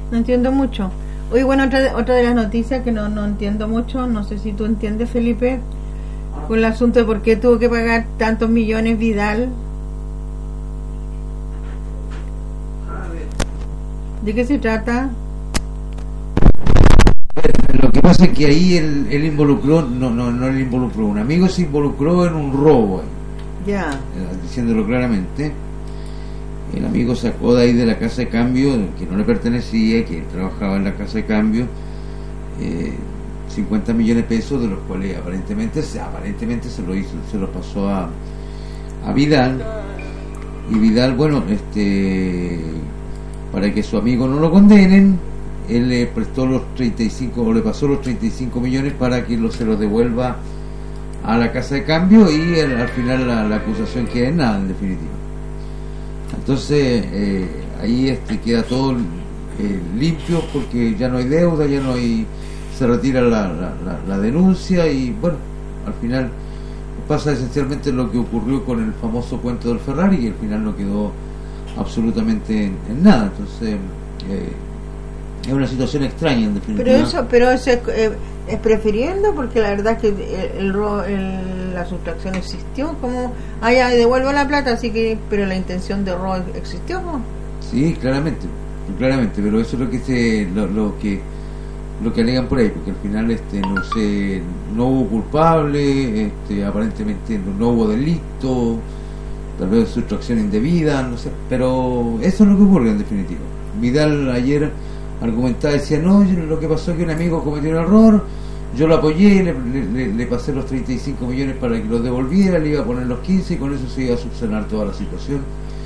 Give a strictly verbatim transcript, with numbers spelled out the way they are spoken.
No entiendo mucho. Hoy, bueno, otra, otra de las noticias que no, no entiendo mucho, no sé si tú entiendes, Felipe, con el asunto de por qué tuvo que pagar tantos millones Vidal. ¿De qué se trata? Lo que pasa es que ahí él, él involucró, no, no, no él involucró, un amigo se involucró en un robo, Ya. diciéndolo claramente. El amigo sacó de ahí de la casa de cambio, que no le pertenecía, que él trabajaba en la casa de cambio, eh, cincuenta millones de pesos, de los cuales aparentemente, aparentemente se lo hizo, se lo pasó a, a Vidal. Y Vidal, bueno, este, para que su amigo no lo condenen, él le prestó los treinta y cinco, o le pasó los treinta y cinco millones para que lo, se los devuelva a la casa de cambio, y el, al final la, la acusación queda en nada, en definitiva. Entonces eh, ahí este queda todo eh, limpio, porque ya no hay deuda, ya no hay, se retira la, la, la, la denuncia, y bueno, al final pasa esencialmente lo que ocurrió con el famoso cuento del Ferrari, y al final no quedó absolutamente en, en nada. Entonces eh, es una situación extraña, en definitiva. Pero eso, pero eso es, eh, es prefiriendo, porque la verdad que el, el, el, la sustracción existió, como, ah, ya devuelvo la plata, así que, pero la intención de robo existió, ¿no? Sí, claramente, claramente, pero eso es lo que se, lo, lo que, lo que alegan por ahí, porque al final este, no sé, no hubo culpable, este, aparentemente no, no hubo delito, tal vez sustracción indebida, no sé, pero eso es lo que ocurre en definitiva. Vidal ayer argumentaba, decía, no, yo, lo que pasó es que un amigo cometió un error, yo lo apoyé, le, le, le pasé los treinta y cinco millones para que los devolviera, le iba a poner los quince, y con eso se iba a subsanar toda la situación.